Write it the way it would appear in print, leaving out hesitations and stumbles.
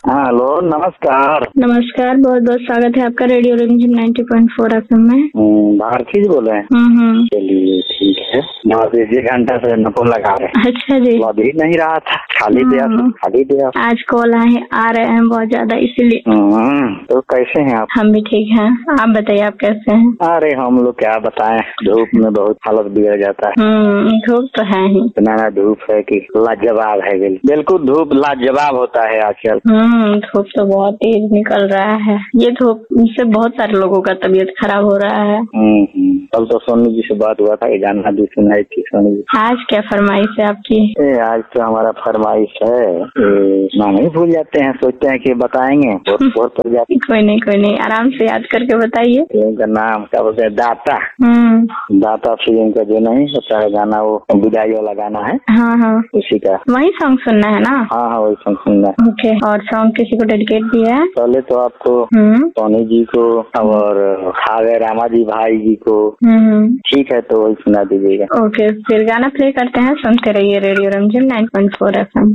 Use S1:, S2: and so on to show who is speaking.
S1: हाँ हेलो, नमस्कार।
S2: नमस्कार, बहुत बहुत स्वागत है आपका रेडियो रिमझिम 90.4 एफएम में।
S1: भारती जी बोल रहे हैं? चलिए ठीक है। एक घंटा से नफोन लगा रहे हैं।
S2: अच्छा जी,
S1: लग ही नहीं रहा था, खाली दिया।
S2: आज कॉल आ रहे हैं बहुत ज्यादा, इसीलिए।
S1: तो कैसे हैं आप?
S2: हम भी ठीक हैं, आप बताइए आप कैसे हैं?
S1: अरे हम लोग क्या बताएं, धूप में बहुत हालत बिगड़ जाता है।
S2: धूप तो है ही,
S1: इतना धूप है कि लाजवाब है। बिल्कुल धूप लाजवाब होता है आजकल।
S2: धूप तो बहुत तेज निकल रहा है। ये धूप से बहुत सारे लोगों का तबीयत खराब हो रहा है।
S1: कल तो सोनू जी से बात हुआ था, गाना भी सुनाई थी सोनू जी।
S2: आज क्या फरमाइश है आपकी?
S1: आज तो हमारा फरमाइश है, ना नहीं भूल जाते हैं, सोचते हैं कि बताएंगे, बहुत पड़ जाते।
S2: कोई नहीं, आराम से याद करके बताइए।
S1: फिल्म का नाम क्या बोलते हैं? दाता। दाता फिल्म का जो नहीं होता है गाना, वो विदाई वाला गाना है।
S2: हाँ,
S1: उसी का
S2: वही सॉन्ग सुनना है ना?
S1: हाँ वही सॉन्ग सुनना है।
S2: ओके, और सॉन्ग किसी को डेडिकेट दिया है?
S1: पहले तो आपको, सोनी जी को और खावे रामा जी भाई जी को। ठीक है, तो वही सुना दीजिएगा।
S2: ओके, फिर गाना प्ले करते हैं, सुनते रहिए रेडियो रिमझिम 90.4 एफएम।